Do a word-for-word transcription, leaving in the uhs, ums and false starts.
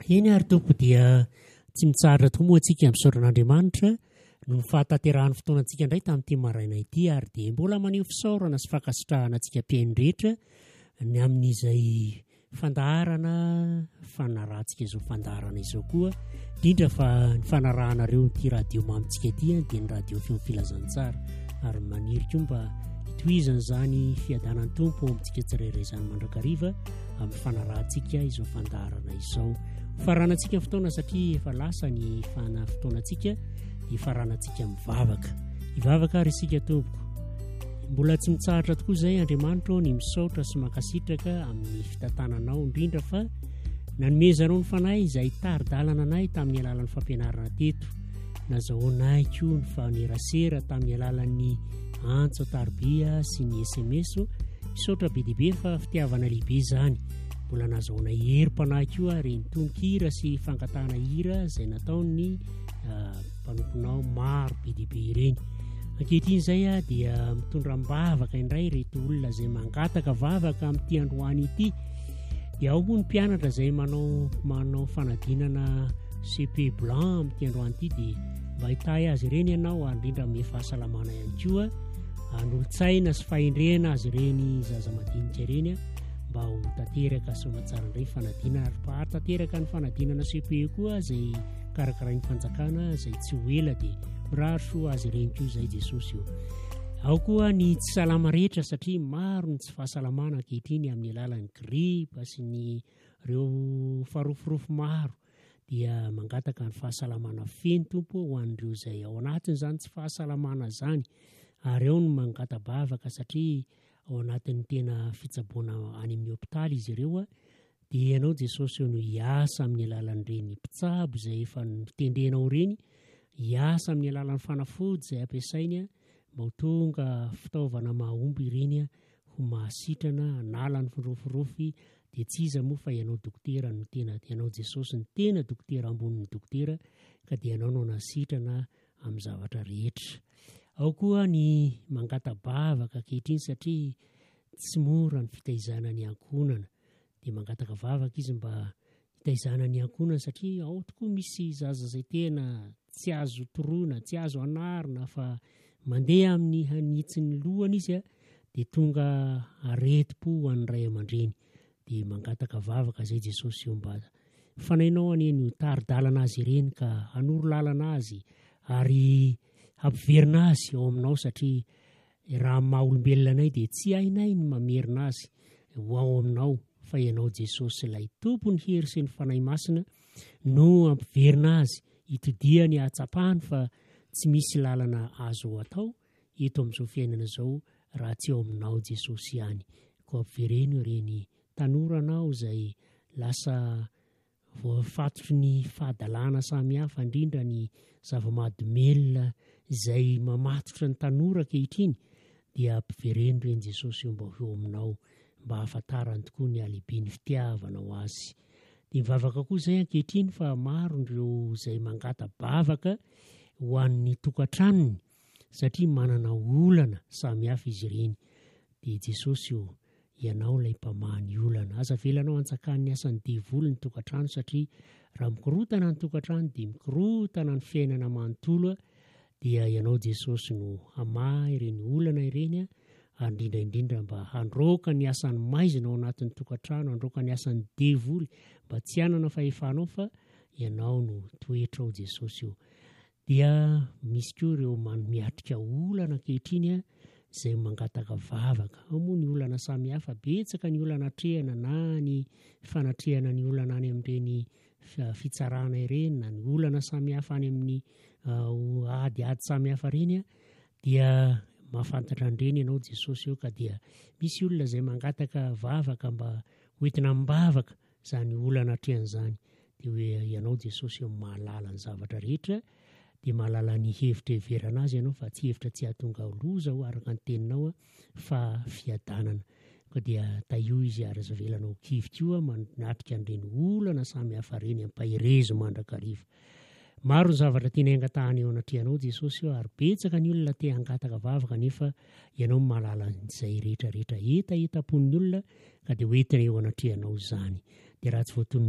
eny ary tompo dia tsy mitsahatra tokoa moa antsika misaoran'Andriamanitra no fahatanterahany fotoanantsika indray tamin'ity maraina ity, ary dia mbola maneho fisaorana sy fankasitrahana antsika mpiaino rehetra ny amin'izay fandaharana fanarantsika izao fandaharana izao koa, indrindra fa ny fanarahanareo nyity radio mamintsika ity dia ny radio feo filazantsara, ary maniry koa mba hitohizana izany fiadanan'ny tompo amintsika tsirairay izany mandrakariva amin'ny fanarahantsika izao fandaharana izao. Faranantsika fotoana satria efa lasa ny fana fotoanantsika dia faranantsika mivavaka ivavaka ary isika tompoko. Mbola tsy mitsahatra tokoa izay Andriamanitra ny misaotra sy mankasitraka amin'ny fitantananao, indrindra fa nanomezanao ny fanahy izay taridalana anay tamin'ny alalan'ny fampianarana teto, nazahoanay koa ny fanerasera tamin'ny alalan'ny antso taribia sy ny S M S. Misaotra be dibe fa fitiavana lehibe izany. Mbola nazahoanay herim-panahy koa ary nitonon-kira sy fankatahana hira izay nataony uh, mpanomponao maro be dibe ireny. Ankehitriny izay a dia mitondra mbavaka indray reto olona izay mangataka vavaka amin'ity androany ity. Dia ao moa ny mpianatra izay manao manao fanadinana C P blanc amin'ity androany ity, dia mba hitahy azy ireny ianao, indrindra amin'ny fahasalamana ihany koa, an'olon-tsaina sy fahendrena azy ireny zaza madinika ireny mba ho tanteraka somatsara indray fanadinana, ary mba tanteraka ny fanadinana C P koa izay karakarain'ny fanjakana izay tsy ho ela, dia mirary soa azy ireny koa izay Jesosy io. Ao koa ny tsy salama rehetra, satria maro ny tsy fahasalamana ankehitriny amin'ny alalan'ny gripa sy ny ireo farofirofo maro, dia mangataka ny fahasalamana feno tompo ho an'ireo izay ao anatin' izany tsy fahasalamana izany, ary eo no mangatabavaka satria ao anatin'ny tena fitsaboana any amin'ny hopitaly izy ireo. Dia ianao Jesosy eo no hiasa amin'ny alalan'ireny mpitsabo izay efa nitendrenao ireny, hiasa amin'ny alalan'ny fanafody izay ampiasainy mba ho tonga fitaovana mahomby ireny ho mahasitrana hanala ny firofirofy. Dia tsy iza moa fa ianao dokotera no tena, ianao Jesosy ny tena dokotera ambonin'ny dokotera, ka dia ianao no nasitrana amin'ny zavatra rehetra. Ao koa ny mangatabavaka ankehitriny satria tsy mora ny fitaizana ny ankonana, dia mangataka vavaka izy mba hitaizana ny ankonana, satria ao tokoa misy zaza izay tena tsy azo toroana, tsy azo anarina, fa mandeha amin'ny hanitsiny lohany izy a, dia tonga areti-po ho an'ny ray aman-dreny. Dia mangataka vavaka izay Jesosy eo mba fanainao aneny taridalana azy ireny ka hanoro lalana azy ary hampiverina azy ao aminao, satria raha maha olombelona anay dia tsy hainay ny mamerina azy ho ao aminao, fa ianao Jesosy ilay tompony hery sy ny fanahy masina no hampiverina azy hitodia ny hatsapahany, fa tsy misy lalana azo atao eto amin'izao fiainana izao raha tsy ao aminao Jesosy ihany. Ko ampivereno ireny tanoranao izay lasa voafatotry ny fahadalana samihafa, indrindra ny zava-mahadomelona izay mamatotra ny tanora ankehitriny, dia ampivereno ireny Jesosy eo mba ho aminao, mba hahafantarany tokoa ny alehiben'ny fitiavanao azy. Dia mivavaka koa izay ankehitriny fa maro ireo izay mangatabavaka ho an'ny tokantranony, satria manana olana samihafa izy ireny. Dia Jesosy io ianao ilay mpamany olana, aza velanao antsakan'ny asan'ny devoly ny tokantrano, satria raha mikorotana ny tokantrano dia mikorotana ny fiainana manontolo, dia ianao Jesosy no hamahy ireny olana ireny, indrindraindrindra mba handroaka ny asan'ny maizina ao anatin'ny tokantrano, handroaka ny asan'ny devoly mba tsy hanana fahefanao, fa ianao no toetrao Jesosy io. Dia misy koa ireo miatrika olana ankehitriny izay mangataka vavaka. Ao moa ny olana samihafa, betsaka ny olana trehana, na ny fanatrehana ny olana any amin'ireny fitsarana ireny, na ny olana samihafa any amin'ny uh, adiady samihafa ireny, dia mahafantatra an'ireny ianao Jesosy eo. Ka dia misy olona izay mangataka vavaka mba hoentina mibavaka izany olana trehana izany, dia hoe ianao Jesosy eo mahalala ny zavatra rehetra, dia mahalala ny hevitra heverana azy ianao, fa tsy hevitra tsy hahatonga loza ho araka ny teninao, fa fiadanana. Ka dia taio izy ary aza velanao kivy manatrika an'ireny olana samy hafa reny ampahirezo mandrakariva. Maro ny zavatra tena angatahany eo anatrehanao Jesosy eo, ary betsaka ny olona te hangataka vavaka, nefa ianao mahalala izay rehetra rehetra eta eta-pon'ny olona, ka dia hoentina eo anatrehanao izany. Dia raha tsy voatonona